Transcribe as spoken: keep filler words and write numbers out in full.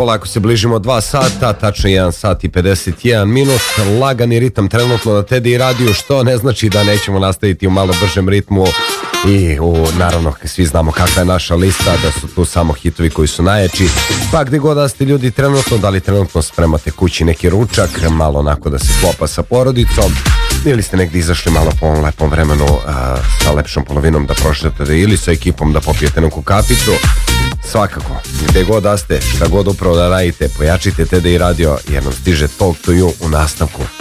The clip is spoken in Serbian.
Polako se bližimo dva sata, tačno jedan sat i pedeset jedan minut. Lagani ritam trenutno na Teddy radiju, što ne znači da nećemo nastaviti u malo bržem ritmu. I u, naravno, svi znamo kakva je naša lista, da su tu samo hitovi koji su najjači. Pa gdje god da ste ljudi trenutno, da li trenutno spremate kući neki ručak, malo onako da se klopa sa porodicom, ili ste negdje izašli malo po ovom lepom vremenu a, sa lepšom polovinom da prošetate ili sa ekipom da popijete neku kaficu. Svakako, gdje god da ste, šta god upravo da radite, pojačite Teddy radio jer nam stiže Talk to You u nastavku.